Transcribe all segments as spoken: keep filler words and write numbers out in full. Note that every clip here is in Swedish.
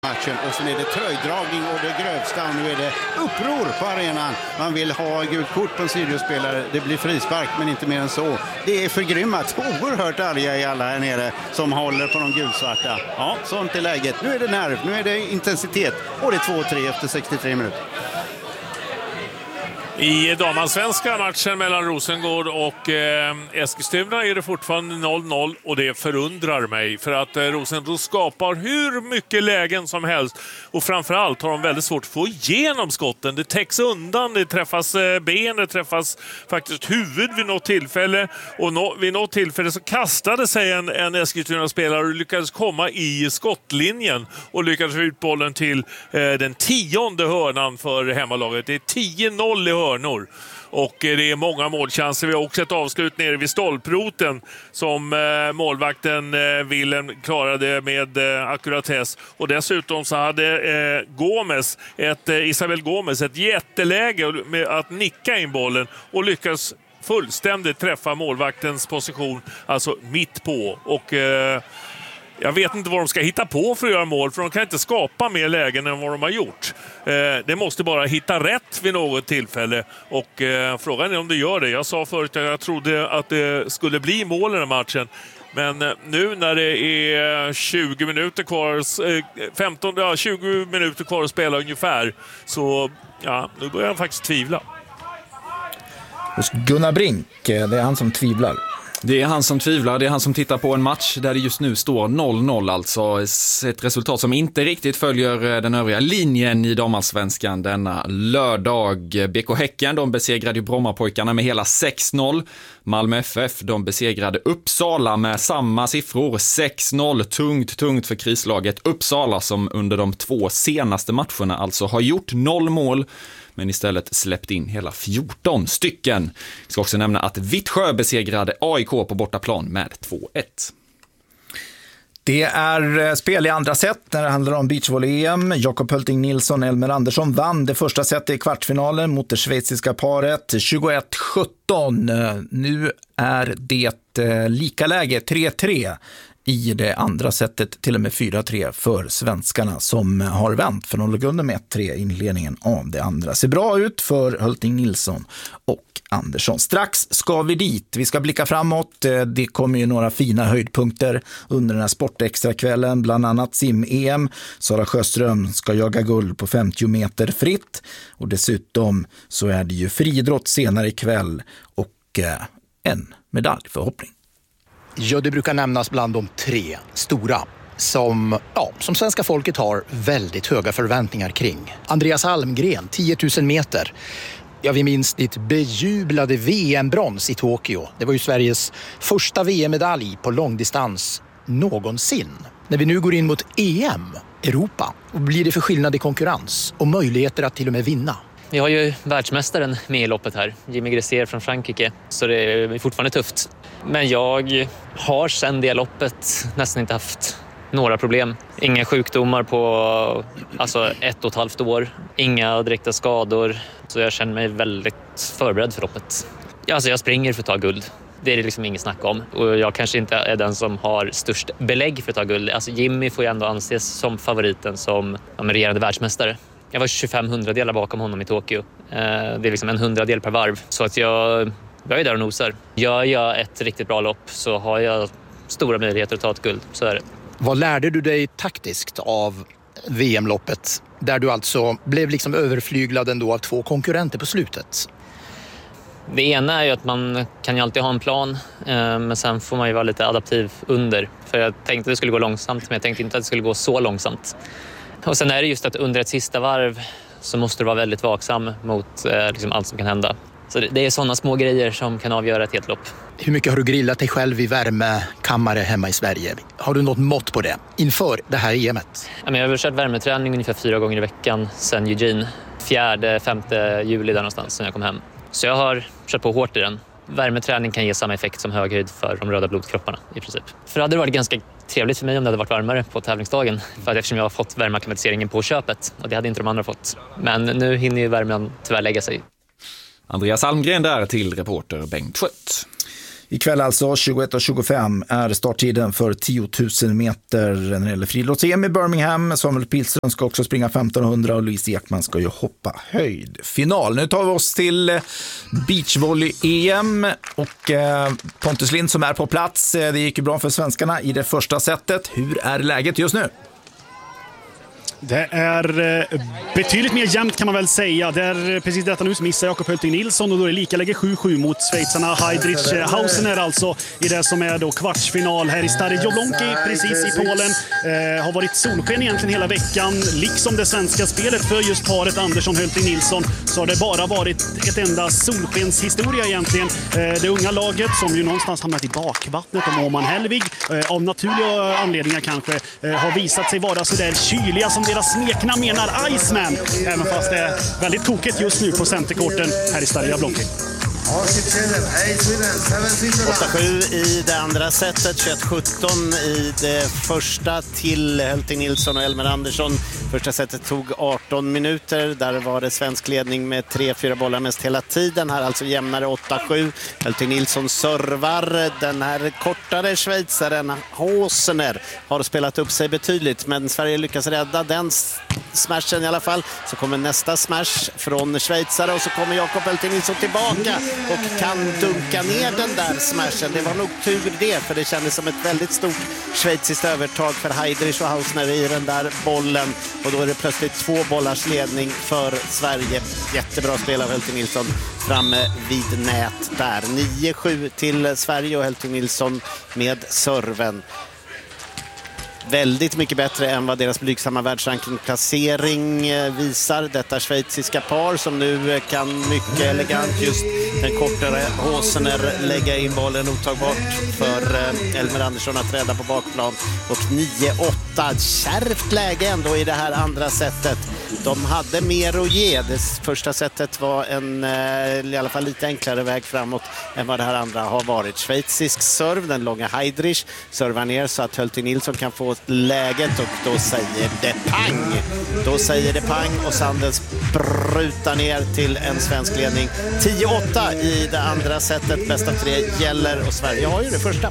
matchen och sen är det tröjdragning och det grövsta och nu är det uppror på arenan. Man vill ha gult kort på en Sirius-spelare. Det blir frispark men inte mer än så. Det är förgrymmat. Oerhört arga i alla här nere som håller på de gulsvarta. Ja, sånt är läget. Nu är det nerv, nu är det intensitet och det är två tre efter sextiotre minuter. I damallsvenska matchen mellan Rosengård och eh, Eskilstuna är det fortfarande noll noll och det förundrar mig för att eh, Rosengård skapar hur mycket lägen som helst och framförallt har de väldigt svårt att få igenom skotten. Det täcks undan, det träffas eh, ben, det träffas faktiskt huvud vid något tillfälle och no, vid något tillfälle så kastade sig en, en Eskilstuna-spelare och lyckades komma i skottlinjen och lyckades få ut bollen till eh, den tionde hörnan för hemmalaget. Det är tio noll i hörnor. Och det är många målchanser. Vi har också ett avslut nere vid stolproten som eh, målvakten eh, Willem klarade med eh, akkuratess. Och dessutom så hade eh, Gomes, ett, eh, Isabel Gomes ett jätteläge med att nicka in bollen och lyckas fullständigt träffa målvaktens position, alltså mitt på. Och eh, jag vet inte vad de ska hitta på för att göra mål, för de kan inte skapa mer lägen än vad de har gjort. Eh, det måste bara hitta rätt vid något tillfälle och eh, frågan är om det gör det. Jag sa förut att jag trodde att det skulle bli mål i den matchen. Men eh, nu när det är tjugo minuter kvar, eh, femton, ja, tjugo minuter kvar att spela ungefär, så ja, nu börjar jag faktiskt tvivla. Hos Gunnar Brink, det är han som tvivlar. Det är han som tvivlar, det är han som tittar på en match där det just nu står noll noll, alltså ett resultat som inte riktigt följer den övriga linjen i damallsvenskan denna lördag. B K Häcken, de besegrade ju Brommapojkarna med hela sex noll. Malmö F F, de besegrade Uppsala med samma siffror, sex noll. Tungt, tungt för krislaget Uppsala som under de två senaste matcherna alltså har gjort noll mål, men istället släppt in hela fjorton stycken. Vi ska också nämna att Vittsjö besegrade A I K på bortaplan med två ett. Det är spel i andra set när det handlar om beachvolley-E M. Jakob Hölting Nilsson och Elmer Andersson vann det första setet i kvartsfinalen mot det schweiziska paret tjugoett sjutton. Nu är det lika läge tre tre i det andra setet, till och med fyra tre för svenskarna som har vänt för de låg under med ett tre i inledningen av det andra. Ser bra ut för Hölting Nilsson och Andersson. Strax ska vi dit. Vi ska blicka framåt. Det kommer ju några fina höjdpunkter under den här sportextrakvällen, bland annat sim-E M. Sara Sjöström ska jaga guld på femtio meter fritt och dessutom så är det ju friidrott senare ikväll och en medaljförhoppning. Ja, det brukar nämnas bland de tre stora som, ja, som svenska folket har väldigt höga förväntningar kring. Andreas Almgren, tio tusen meter. Ja, vi minns ditt bejublade V M-brons i Tokyo. Det var ju Sveriges första V M-medalj på långdistans någonsin. När vi nu går in mot E M, Europa, och blir det för skillnad i konkurrens och möjligheter att till och med vinna? Vi har ju världsmästaren med i loppet här, Jimmy Gressier från Frankrike, så det är fortfarande tufft. Men jag har sedan det loppet nästan inte haft några problem. Inga sjukdomar på alltså ett och ett halvt år, inga direkta skador, så jag känner mig väldigt förberedd för loppet. Alltså jag springer för att ta guld. Det är det liksom inget snack om. Och jag kanske inte är den som har störst belägg för att ta guld. Alltså Jimmy får ju ändå anses som favoriten som ja, regerande världsmästare. Jag var tjugofem hundradelar bakom honom i Tokyo. Det är liksom en hundradel per varv. Så att jag, jag är där och nosar. Gör jag ett riktigt bra lopp så har jag stora möjligheter att ta ett guld. Så är det. Vad lärde du dig taktiskt av V M-loppet? Där du alltså blev liksom överflyglad ändå av två konkurrenter på slutet. Det ena är ju att man kan ju alltid ha en plan. Men sen får man ju vara lite adaptiv under. För jag tänkte att det skulle gå långsamt, men jag tänkte inte att det skulle gå så långsamt. Och sen är det just att under ett sista varv så måste du vara väldigt vaksam mot eh, liksom allt som kan hända. Så det, det är sådana små grejer som kan avgöra ett helt lopp. Hur mycket har du grillat dig själv i värmekammare hemma i Sverige? Har du något mått på det inför det här E M:et? Ja, men jag har kört värmeträning ungefär fyra gånger i veckan sedan Eugene. Fjärde, femte juli där någonstans sen jag kom hem. Så jag har kört på hårt i den. Värmeträning kan ge samma effekt som höghöjd för de röda blodkropparna i princip. För det hade varit ganska trevligt för mig om det hade varit varmare på tävlingsdagen. För att eftersom jag har fått värmeakklimatiseringen på köpet. Och det hade inte de andra fått. Men nu hinner ju värmen tyvärr lägga sig. Andreas Almgren där till reporter Bengt Schött. Ikväll alltså tjugoett och tjugofem är starttiden för tio tusen meter när det gäller friidrotts-E M i Birmingham. Samuel Pilström ska också springa femtonhundra och Louise Ekman ska ju hoppa höjdfinal. Nu tar vi oss till beachvolley-E M och eh, Pontus Lind som är på plats. Det gick ju bra för svenskarna i det första setet. Hur är läget just nu? Det är betydligt mer jämnt kan man väl säga. Det är precis detta nu som missar Jakob Hölting Nilsson och då är det lika läge sju sju mot schweizarna Heidrich Hausener alltså i det som är då kvartsfinal här i Stare Jablonki precis i Polen. Eh, har varit solsken egentligen hela veckan, liksom det svenska spelet för just paret Andersson Hölting Nilsson, så har det bara varit ett enda solskenshistoria egentligen. Eh, det unga laget som ju någonstans hamnat i bakvattnet om Åman Hellvig eh, av naturliga anledningar kanske eh, har visat sig vara så där kyliga som deras smeknamn menar Iceman, även fast det är väldigt tokigt just nu på centerkorten här i Stare Jablonki. åtta sju i det andra setet, tjugoett sjutton i det första till Hölting Nilsson och Elmer Andersson. Första setet tog arton minuter, där var det svensk ledning med tre fyra bollar mest hela tiden. Här alltså jämnare åtta sju. Hölting Nilsson servar. Den här kortare schweizaren Hausener har spelat upp sig betydligt, men Sverige lyckas rädda den smashen i alla fall. Så kommer nästa smash från schweizare och så kommer Jakob Hölting Nilsson tillbaka och kan dunka ner den där smashen. Det var nog tur det, för det kändes som ett väldigt stort schweiziskt övertag för Heidrich och Hausener i den där bollen. Och då är det plötsligt två bollars ledning för Sverige. Jättebra spel av Hölting Nilsson framme vid nät där. nio sju till Sverige och Hölting Nilsson med serven. Väldigt mycket bättre än vad deras blygsamma världsrankingplacering visar. Detta schweiziska par som nu kan mycket elegant just den kortare Hausener lägga in bollen otagbart för Elmer Andersson att rädda på bakplan. Och nio åtta, kärvt läge ändå i det här andra setet. De hade mer att ge. Det första setet var en i alla fall lite enklare väg framåt än vad det här andra har varit. Schweizisk serv, den långa Heidrich servar ner så att Hölting Nilsson kan få läget och då säger det pang. Då säger det pang och Sandels sprutar ner till en svensk ledning. tio åtta i det andra setet. Bästa tre gäller och Sverige har ju det första.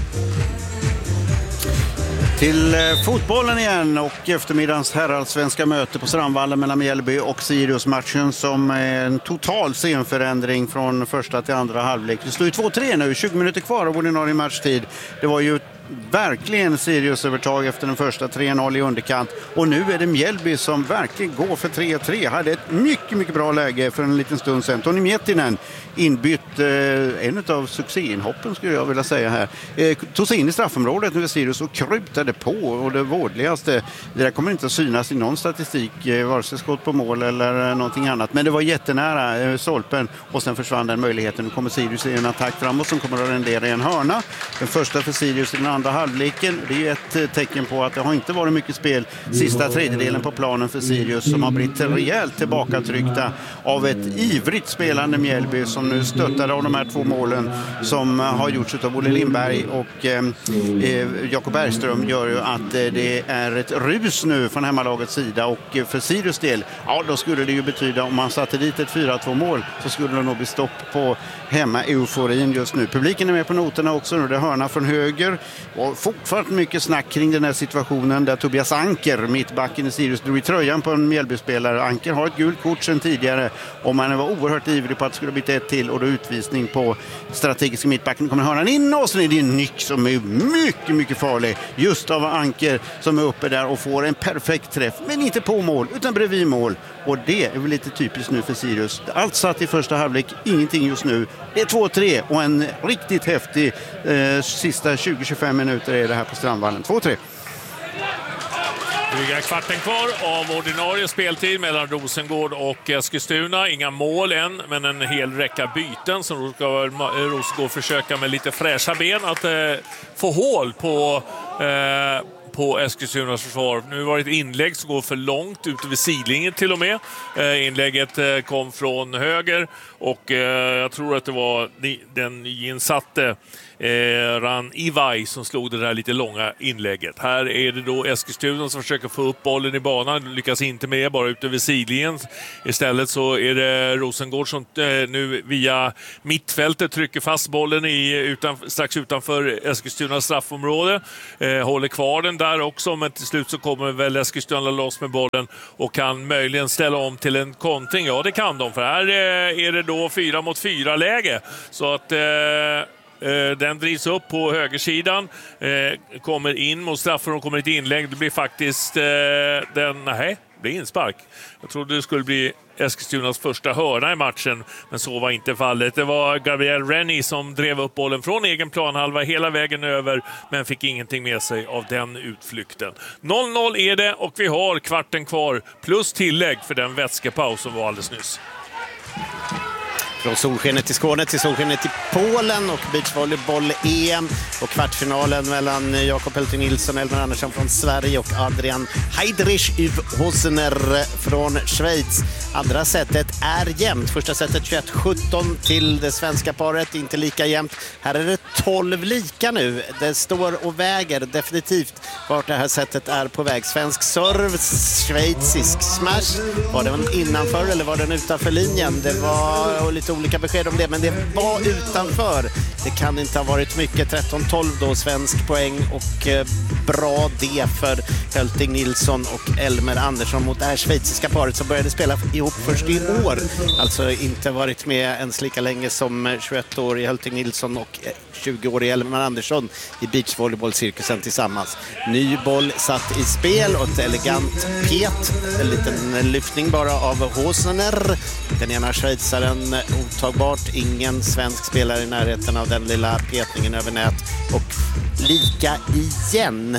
Till fotbollen igen och eftermiddagens herrallsvenska möte på Strandvallen mellan Mjällby och Sirius-matchen som är en total scenförändring från första till andra halvlek. Det står ju två tre nu, tjugo minuter kvar av ordinarie matchtid. Det var ju verkligen Sirius-övertag efter den första tre noll i underkant. Och nu är det Mjällby som verkligen går för tre tre. Hade ett mycket, mycket bra läge för en liten stund sedan. Toni Miettinen inbytt eh, en av succéinhoppen skulle jag vilja säga här. Eh, tog sig in i straffområdet med Sirius och krutade på. Och det vårdligaste, det där kommer inte att synas i någon statistik, eh, vare sig skott på mål eller eh, någonting annat. Men det var jättenära eh, stolpen och sen försvann den möjligheten. Nu kommer Sirius i en attack framåt som kommer att rendera i en hörna. Den första för Sirius i den andra halvleken. Det är ett tecken på att det har inte varit mycket spel sista tredjedelen på planen för Sirius som har blivit rejält tillbakatryckta av ett ivrigt spelande Mjällby som nu stöttade av de här två målen som har gjorts av Olle Lindberg och eh, Jakob Bergström gör ju att eh, det är ett rus nu från hemmalagets sida och eh, för Sirius del, ja då skulle det ju betyda om man satte dit ett fyra två mål så skulle det nog bli stopp på hemma-euforin just nu. Publiken är med på noterna också nu, det är hörna från höger och fortfarande mycket snack kring den här situationen där Tobias Anker, mittbacken i Sirius, drog i tröjan på en Mjällby-spelare. Anker har ett gult kort sedan tidigare och man var oerhört ivrig på att det skulle bli ett till och då utvisning på strategiska mittbacken. Kommer hörnan in och så är det en nick som är mycket, mycket farlig just av Anker som är uppe där och får en perfekt träff, men inte på mål utan bredvid mål. Och det är väl lite typiskt nu för Sirius. Allt satt i första halvlek, ingenting just nu. Det är två tre och en riktigt häftig eh, sista tjugo till tjugofem minuter är det här på Strandvallen. två tre. Dryga kvarten kvar av ordinarie speltid mellan Rosengård och Eskilstuna. Inga mål än, men en hel räcka byten som Rosengård försöka med lite fräscha ben att eh, få hål på... Eh, på Eskilstunas försvar. Nu var det ett inlägg som går för långt ut över sidlinjen till och med. Eh, inlägget eh, kom från höger och eh, jag tror att det var den nyinsatte eh, Ran Ivaj som slog det där lite långa inlägget. Här är det då Eskilstuna som försöker få upp bollen i banan, lyckas inte med, bara ut över sidlinjen. Istället så är det Rosengård som eh, nu via mittfältet trycker fast bollen i, utan, strax utanför Eskilstunas straffområde. Eh, håller kvar den där också, men till slut så kommer väl Eskilstuna loss med bollen och kan möjligen ställa om till en kontring. Ja, det kan de, för här eh, är det då fyra mot fyra läge. Så att... Eh, Den drivs upp på högersidan, eh, kommer in mot straffen och kommer ett inlägg. Det blir faktiskt eh, den, nej, det blir inspark. Jag trodde det skulle bli Eskilstunas första hörna i matchen, men så var inte fallet. Det var Gabriel Rennie som drev upp bollen från egen planhalva hela vägen över, men fick ingenting med sig av den utflykten. noll noll är det och vi har kvarten kvar plus tillägg för den vätskepaus som var alldeles nyss. Från solskenet till Skåne till solskenet till Polen och beachvolleyboll-E M och kvartsfinalen mellan Jakob Hölting Nilsson, Elmer Andersson från Sverige och Adrian Heidrich Hosner från Schweiz. Andra setet är jämnt. Första setet tjugoett sjutton till det svenska paret, inte lika jämnt. Här är det tolv lika nu. Det står och väger definitivt vart det här setet är på väg. Svensk serve, schweizisk smash. Var den innanför eller var den utanför linjen? Det var lite olika besked om det, men det var utanför. Det kan inte ha varit mycket. tretton tolv då, svensk poäng och eh, bra det för Hölting Nilsson och Elmer Andersson mot det här schweiziska paret som började spela ihop först i år. Alltså inte varit med ens lika länge som tjugoett år i Hölting Nilsson och tjugo år i Elmer Andersson i beachvolleybollcirkusen tillsammans. Ny boll satt i spel och ett elegant pet. En liten lyftning bara av Hosner. Den ena schweizaren otagbart. Ingen svensk spelare i närheten av den lilla petningen över nät. Och lika igen.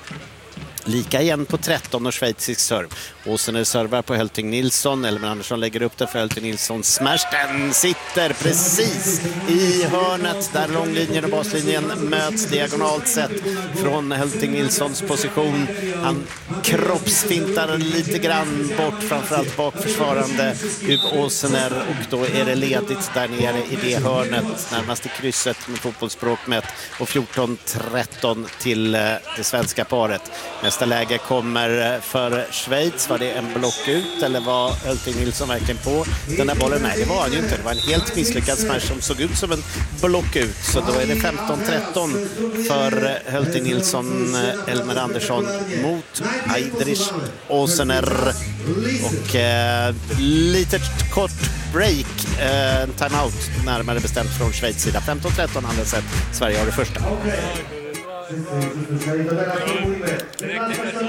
Lika igen på tretton och schweizisk serve. Hosner servar på Hölting Nilsson. Elmer Andersson lägger upp det för Hölting Nilsson. Smash, den sitter precis i hörnet där långlinjen och baslinjen möts diagonalt sett från Hölting Nilssons position. Han kroppsfintar lite grann bort, framförallt bakförsvarande Hugo Hosner, och då är det ledigt där nere i det hörnet närmast i krysset med fotbollsspråk mätt, och fjorton tretton till det svenska paret. Nästa läge kommer för Schweiz. Var det en block ut eller var Hölting Nilsson verkligen på den där bollen? Nej, det var han ju inte. Det var en helt misslyckad smash som såg ut som en block ut. Så då är det femton tretton för Hölting Nilsson, Elmer Andersson mot Heidrich Hosner. Och eh, lite kort break, eh, timeout närmare bestämt från Schweiz sida. femton tretton andra set. Sverige har det första.